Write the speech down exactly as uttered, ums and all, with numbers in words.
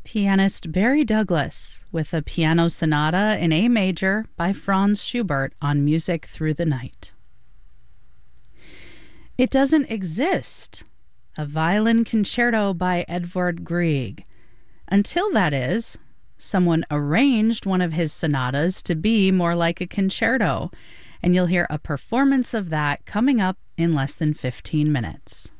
pianist Barry Douglas with a piano sonata in A major by Franz Schubert on Music Through the Night. It Doesn't Exist, a violin concerto by Edvard Grieg, until, that is, someone arranged one of his sonatas to be more like a concerto, and you'll hear a performance of that coming up in less than fifteen minutes.